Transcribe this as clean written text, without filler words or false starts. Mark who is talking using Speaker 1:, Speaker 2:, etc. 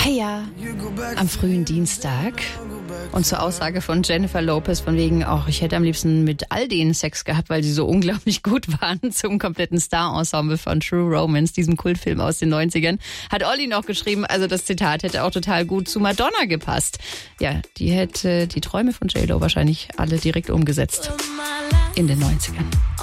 Speaker 1: Hey ja, am frühen Dienstag. Und zur Aussage von Jennifer Lopez von wegen, ich hätte am liebsten mit all denen Sex gehabt, weil sie so unglaublich gut waren, zum kompletten Star-Ensemble von True Romance, diesem Kultfilm aus den 90ern, hat Olli noch geschrieben, also das Zitat hätte auch total gut zu Madonna gepasst. Ja, die hätte die Träume von J-Lo wahrscheinlich alle direkt umgesetzt in den 90ern.